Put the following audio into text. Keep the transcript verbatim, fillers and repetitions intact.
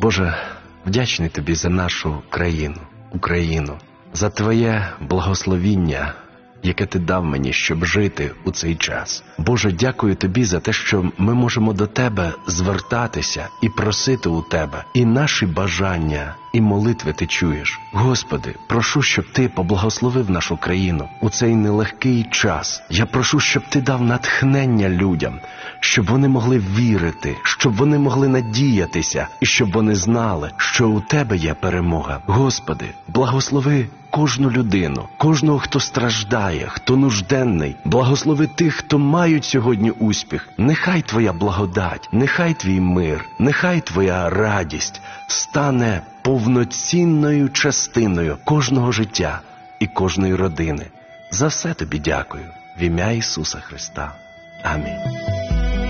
Боже, вдячний Тобі за нашу країну, Україну, за Твоє благословіння, яке Ти дав мені, щоб жити у цей час. Боже, дякую Тобі за те, що ми можемо до Тебе звертатися і просити у Тебе. І наші бажання, і молитви Ти чуєш. Господи, прошу, щоб Ти поблагословив нашу країну у цей нелегкий час. Я прошу, щоб Ти дав натхнення людям, щоб вони могли вірити, щоб вони могли надіятися, і щоб вони знали, що у Тебе є перемога. Господи, благослови кожну людину, кожного, хто страждає, хто нужденний. Благослови тих, хто мають сьогодні успіх. Нехай Твоя благодать, нехай Твій мир, нехай Твоя радість стане повноцінною частиною кожного життя і кожної родини. За все Тобі дякую. В ім'я Ісуса Христа. Амінь.